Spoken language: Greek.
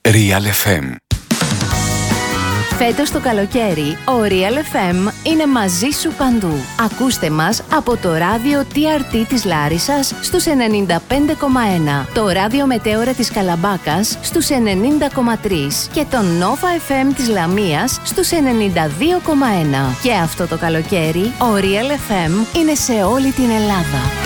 Real FM. Φέτος το καλοκαίρι, ο Real FM είναι μαζί σου παντού. Ακούστε μας από το ράδιο TRT της Λάρισσας στους 95,1, το ράδιο Μετέωρα της Καλαμπάκας στους 90,3 και το Nova FM της Λαμίας στους 92,1. Και αυτό το καλοκαίρι, ο Real FM είναι σε όλη την Ελλάδα.